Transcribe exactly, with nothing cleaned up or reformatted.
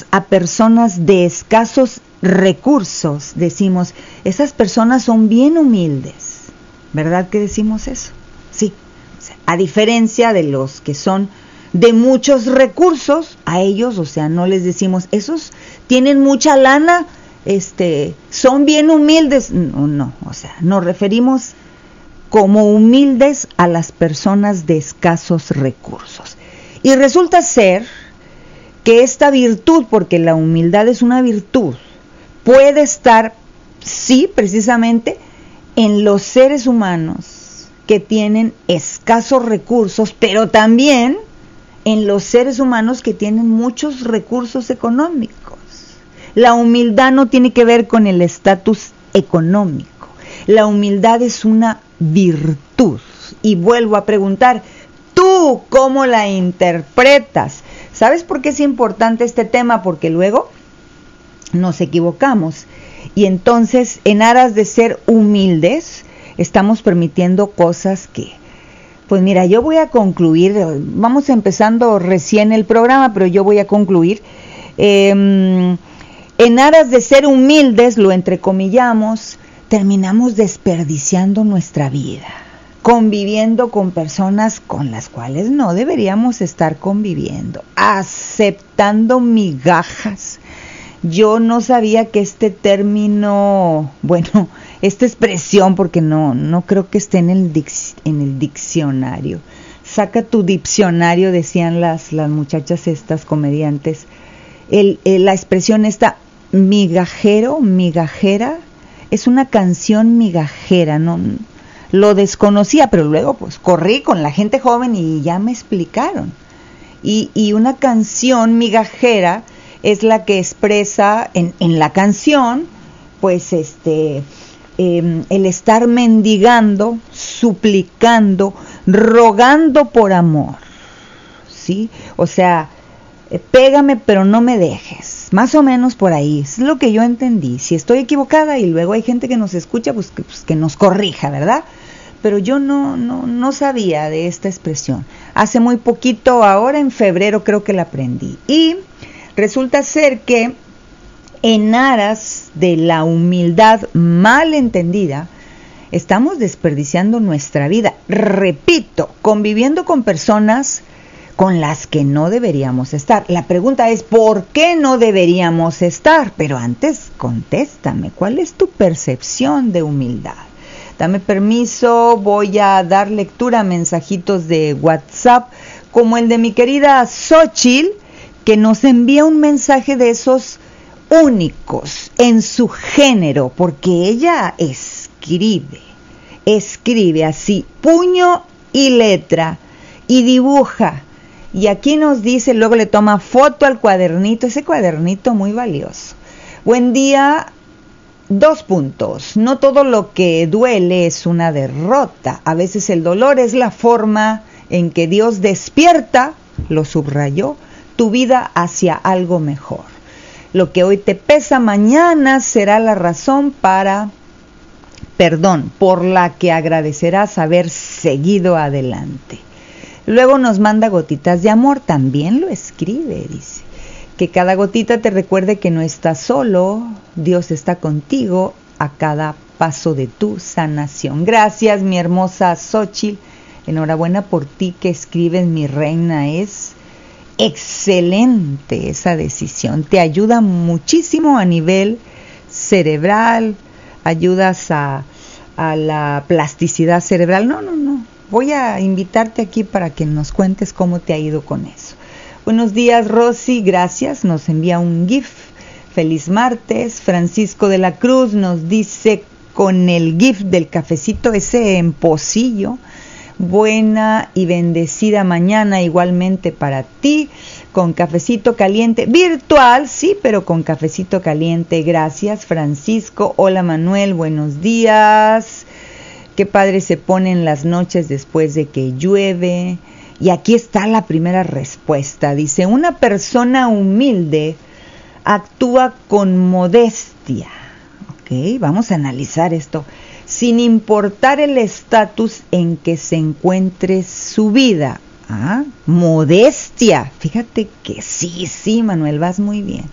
vemos a personas de escasos recursos, decimos, esas personas son bien humildes. ¿Verdad que decimos eso? Sí. O sea, a diferencia de los que son de muchos recursos, a ellos, o sea, no les decimos, esos tienen mucha lana, este, son bien humildes. No, no, o sea, nos referimos como humildes a las personas de escasos recursos. Y resulta ser que esta virtud, porque la humildad es una virtud, puede estar, sí, precisamente, en los seres humanos que tienen escasos recursos, pero también en los seres humanos que tienen muchos recursos económicos. La humildad no tiene que ver con el estatus económico. La humildad es una virtud. Y vuelvo a preguntar, ¿tú cómo la interpretas? ¿Sabes por qué es importante este tema? Porque luego nos equivocamos. Y entonces, en aras de ser humildes, estamos permitiendo cosas que, pues mira, yo voy a concluir, vamos empezando recién el programa, pero yo voy a concluir. Eh, en aras de ser humildes, lo entrecomillamos, terminamos desperdiciando nuestra vida, conviviendo con personas con las cuales no deberíamos estar conviviendo, aceptando migajas. Yo no sabía que este término, bueno, esta expresión, porque no, no creo que esté en el, dic- en el diccionario. Saca tu diccionario, decían las, las muchachas estas comediantes. El, el, la expresión esta, migajero, migajera, es una canción migajera, no lo desconocía, pero luego pues corrí con la gente joven y ya me explicaron. Y, y una canción migajera es la que expresa en, en la canción, pues este, eh, el estar mendigando, suplicando, rogando por amor, ¿sí? O sea, eh, pégame pero no me dejes, más o menos por ahí, es lo que yo entendí. Si estoy equivocada y luego hay gente que nos escucha, pues que, pues, que nos corrija, ¿verdad? Pero yo no, no, no sabía de esta expresión. Hace muy poquito, ahora en febrero creo que la aprendí. Y resulta ser que en aras de la humildad mal entendida, estamos desperdiciando nuestra vida. Repito, conviviendo con personas con las que no deberíamos estar. La pregunta es, ¿por qué no deberíamos estar? Pero antes, contéstame, ¿cuál es tu percepción de humildad? Dame permiso, voy a dar lectura a mensajitos de WhatsApp, como el de mi querida Xochitl, que nos envía un mensaje de esos únicos en su género, porque ella escribe, escribe así, puño y letra, y dibuja. Y aquí nos dice, luego le toma foto al cuadernito, ese cuadernito muy valioso. Buen día, dos puntos. No todo lo que duele es una derrota. A veces el dolor es la forma en que Dios despierta, lo subrayó, tu vida hacia algo mejor. Lo que hoy te pesa, mañana será la razón para, perdón, por la que agradecerás haber seguido adelante. Luego nos manda gotitas de amor, también lo escribe, dice, que cada gotita te recuerde que no estás solo, Dios está contigo a cada paso de tu sanación. Gracias, mi hermosa Xochitl, enhorabuena por ti que escribes, mi reina, es excelente esa decisión, te ayuda muchísimo a nivel cerebral, ayudas a, a la plasticidad cerebral. No, no, no, voy a invitarte aquí para que nos cuentes cómo te ha ido con eso. Buenos días, Rosy, gracias, nos envía un GIF, feliz martes. Francisco de la Cruz nos dice con el GIF del cafecito ese en pocillo, buena y bendecida mañana igualmente para ti, con cafecito caliente, virtual, sí, pero con cafecito caliente. Gracias, Francisco. Hola, Manuel, buenos días. Qué padre se ponen las noches después de que llueve. Y aquí está la primera respuesta. Dice, una persona humilde actúa con modestia. Ok, vamos a analizar esto. Sin importar el estatus en que se encuentre su vida. Ah, modestia. Fíjate que sí, sí, Manuel, vas muy bien.